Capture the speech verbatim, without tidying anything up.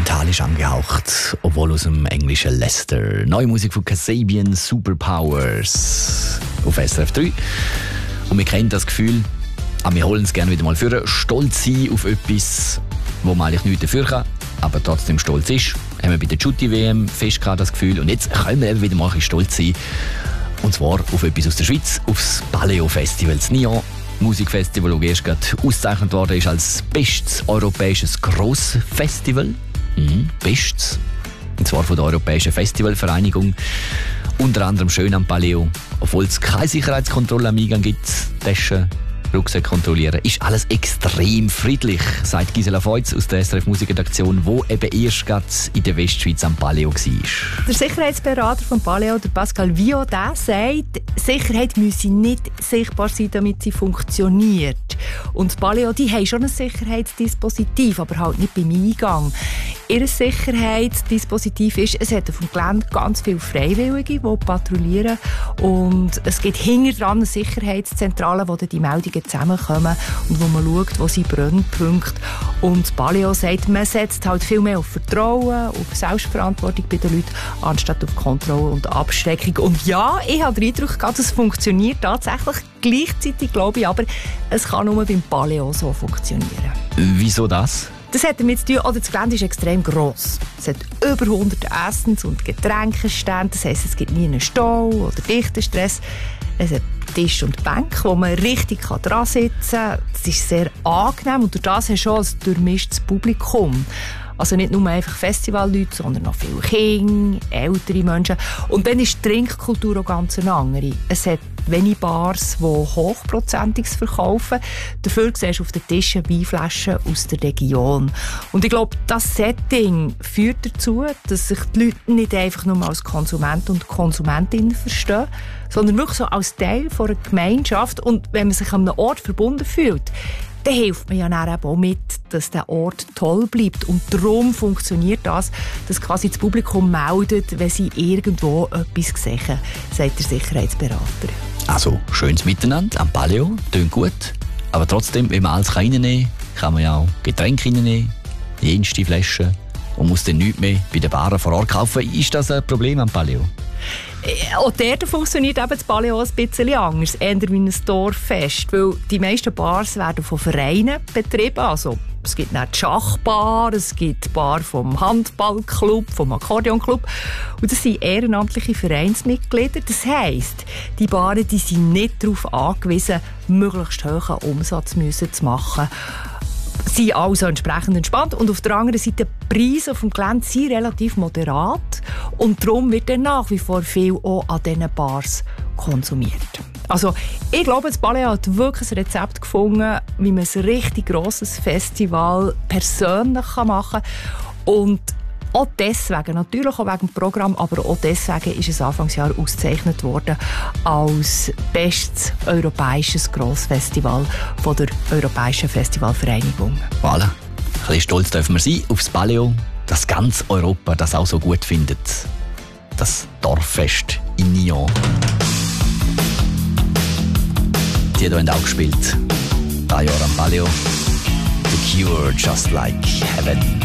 orientalisch angehaucht, obwohl aus dem englischen Leicester. Neue Musik von Kasabian, Superpowers auf S R F drei. Und wir kennen das Gefühl, aber wir holen es gerne wieder mal für, stolz sein auf etwas, wo man eigentlich nichts dafür kann, aber trotzdem stolz ist. Haben wir bei der Jutti-W M fest gehabt, das Gefühl. Und jetzt können wir eben wieder mal ein bisschen stolz sein. Und zwar auf etwas aus der Schweiz, aufs Paleo-Festival in Nyon. Musikfestival, das erst gerade ausgezeichnet worden ist als bestes europäisches Grossfestival. Mhm, bestes. Und zwar von der Europäischen Festivalvereinigung. Unter anderem schön am Paleo. Obwohl es keine Sicherheitskontrolle am Eingang gibt, Taschen, Rucksack kontrollieren, ist alles extrem friedlich, sagt Gisela Feutz aus der S R F Musikredaktion, wo eben erst gerade in der Westschweiz am Paleo war. Der Sicherheitsberater von Paleo, der Pascal Viot, der sagt, Sicherheit müsse nicht sichtbar sein, damit sie funktioniert. Und Paleo, die haben schon ein Sicherheitsdispositiv, aber halt nicht beim Eingang. Ihr Sicherheitsdispositiv ist, es hat auf dem Gelände ganz viele Freiwillige, die patrouillieren. Und es gibt hinten dran eine Sicherheitszentrale, wo dann die Meldungen zusammenkommen und wo man schaut, wo sind Brennpunkte. Und Paleo sagt, man setzt halt viel mehr auf Vertrauen, auf Selbstverantwortung bei den Leuten, anstatt auf Kontrolle und Abschreckung. Und ja, ich habe den Eindruck, es funktioniert tatsächlich. Gleichzeitig glaube ich aber, es kann nur beim Paleo so funktionieren. Wieso das? Das hat damit zu tun, oder das Gelände ist extrem gross. Es hat über hundert Essens- und Getränkestände. Das heisst, es gibt nie einen Stau oder dichten Stress. Es hat Tisch und Bänke, wo man richtig dran sitzen kann. Das ist sehr angenehm und durch das hast du schon ein durchmischtes Publikum. Also nicht nur einfach Festivalleute, sondern noch viele Kinder, ältere Menschen. Und dann ist die Trinkkultur auch ganz eine andere. Es hat wenige Bars, die Hochprozentiges verkaufen. Dafür siehst du auf den Tischen Weinflaschen aus der Region. Und ich glaube, das Setting führt dazu, dass sich die Leute nicht einfach nur als Konsument und Konsumentinnen verstehen, sondern wirklich so als Teil einer Gemeinschaft. Und wenn man sich an einem Ort verbunden fühlt, dann hilft man ja dann eben auch mit, dass der Ort toll bleibt. Und darum funktioniert das, dass quasi das Publikum meldet, wenn sie irgendwo etwas sehen, sagt der Sicherheitsberater. Also, schönes Miteinander am Paleo, klingt gut. Aber trotzdem, wenn man alles reinnehmen kann, kann man ja auch Getränke reinnehmen, jenste Flaschen und muss dann nichts mehr bei den Baren vor Ort kaufen. Ist das ein Problem am Paleo? Auch dort funktioniert eben das Paleo ein bisschen anders, eher wie ein Dorffest, weil die meisten Bars werden von Vereinen betrieben, also es gibt eine Schachbar, es gibt die Bar vom Handballclub, vom Akkordeonclub und das sind ehrenamtliche Vereinsmitglieder. Das heisst, die Baren die sind nicht darauf angewiesen, möglichst hohen Umsatz müssen zu machen. Sie sind also entsprechend entspannt und auf der anderen Seite die Preise auf dem Gelände sind relativ moderat und darum wird dann nach wie vor viel auch an diesen Bars konsumiert. Also ich glaube, das Paleo hat wirklich ein Rezept gefunden, wie man ein richtig grosses Festival persönlich machen kann. Und auch deswegen, natürlich auch wegen dem Programm, aber auch deswegen ist es Anfangsjahr ausgezeichnet worden als bestes europäisches Grossfestival von der Europäischen Festivalvereinigung. Voilà. Ein bisschen stolz dürfen wir sein aufs Paleo, dass ganz Europa das auch so gut findet. Das Dorffest in Nyon. Die haben auch gespielt. Drei Jahre am Paleo. The Cure, Just Like Heaven.